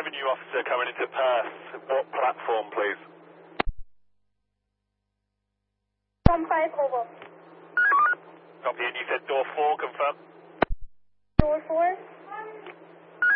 revenue officer coming into Perth. What platform, please? From 5 over. Copy, and you said door 4, confirm? Door 4.